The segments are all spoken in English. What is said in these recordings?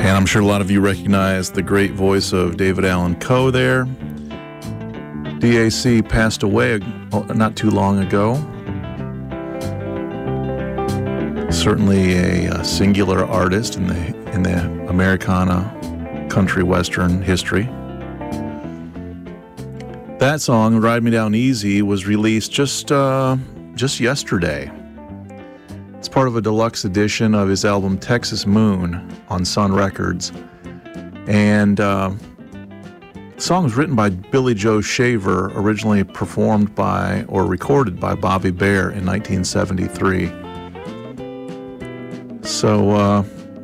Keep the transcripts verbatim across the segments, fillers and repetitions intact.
And I'm sure a lot of you recognize the great voice of David Allan Coe there. D A C passed away not too long ago. Certainly a, a singular artist in the in the Americana country western history. That song, "Ride Me Down Easy," was released just uh, just yesterday. It's part of a deluxe edition of his album Texas Moon on Sun Records. And uh, the song was written by Billy Joe Shaver, originally performed by or recorded by Bobby Bare in nineteen seventy-three. So, uh,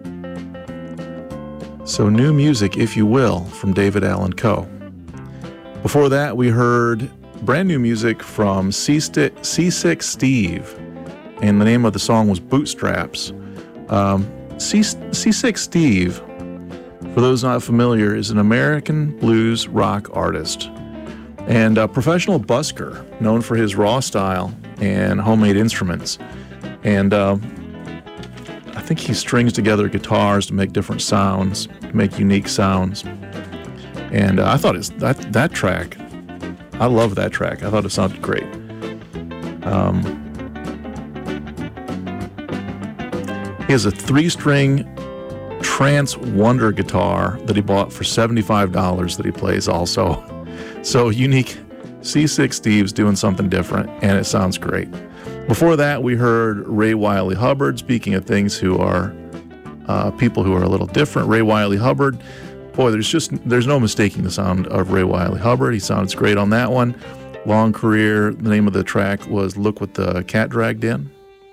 so new music, if you will, from David Allan Coe. Before that, we heard brand new music from Seasick Steve, and the name of the song was Bootstraps. Um, Seasick Steve, for those not familiar, is an American blues rock artist and a professional busker known for his raw style and homemade instruments. And uh, I think he strings together guitars to make different sounds, to make unique sounds. And uh, I thought it's, that that track, I love that track. I thought it sounded great. Um, he has a three-string Trance Wonder guitar that he bought for seventy-five dollars that he plays also. So unique. Seasick Steve's doing something different, and it sounds great. Before that, we heard Ray Wylie Hubbard. Speaking of things who are uh, people who are a little different, Ray Wylie Hubbard. Boy, there's just there's no mistaking the sound of Ray Wylie Hubbard. He sounds great on that one. Long career. The name of the track was "Look What the Cat Dragged In."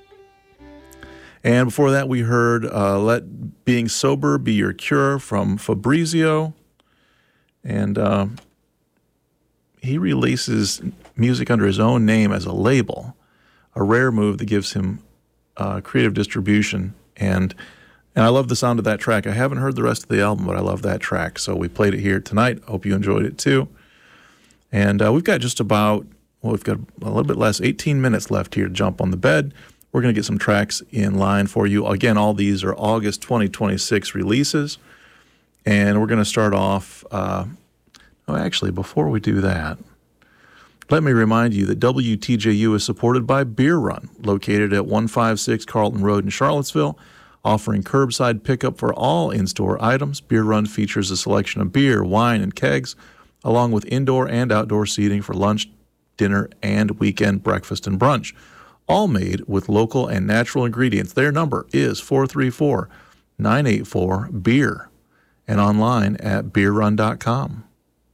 And before that, we heard uh, "Let Being Sober Be Your Cure" from Fabrizio. And uh, he releases music under his own name as a label, a rare move that gives him uh, creative distribution. And and I love the sound of that track. I haven't heard the rest of the album, but I love that track. So we played it here tonight. Hope you enjoyed it too. And uh, we've got just about, well, we've got a little bit less, eighteen minutes left here to jump on the bed. We're going to get some tracks in line for you. Again, all these are August twenty twenty-six releases. And we're going to start off, uh, oh, actually, before we do that, let me remind you that W T J U is supported by Beer Run, located at one fifty-six Carlton Road in Charlottesville, offering curbside pickup for all in-store items. Beer Run features a selection of beer, wine, and kegs, along with indoor and outdoor seating for lunch, dinner, and weekend breakfast and brunch, all made with local and natural ingredients. Their number is four three four, nine eight four, B E E R and online at beer run dot com.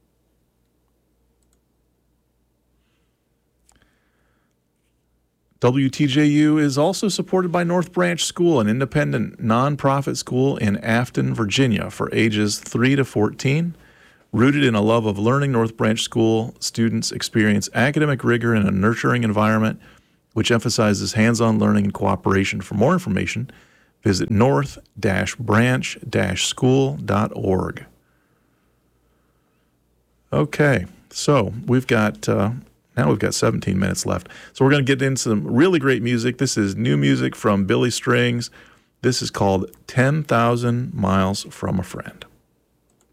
W T J U is also supported by North Branch School, an independent nonprofit school in Afton, Virginia, for ages three to fourteen. Rooted in a love of learning, North Branch School students experience academic rigor in a nurturing environment which emphasizes hands-on learning and cooperation. For more information, visit north branch school dot org. Okay, so we've got... Uh, Now we've got seventeen minutes left. So we're going to get into some really great music. This is new music from Billy Strings. This is called ten thousand Miles from a Friend.